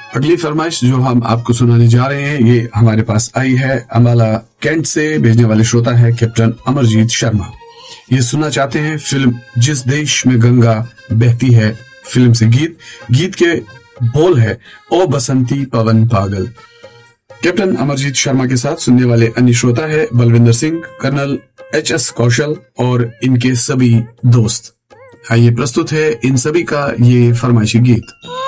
अगली फरमाइश जो हम आपको सुनाने जा रहे हैं ये हमारे पास आई है अम्बाला कैंट से। भेजने वाले श्रोता है कैप्टन अमरजीत शर्मा। ये सुनना चाहते हैं फिल्म जिस देश में गंगा बहती है फिल्म से गीत के बोल है ओ बसंती पवन पागल। कैप्टन अमरजीत शर्मा के साथ सुनने वाले अन्य श्रोता है बलविंदर सिंह, कर्नल HS कौशल और इनके सभी दोस्त। आइए प्रस्तुत है इन सभी का ये फरमाइशी गीत।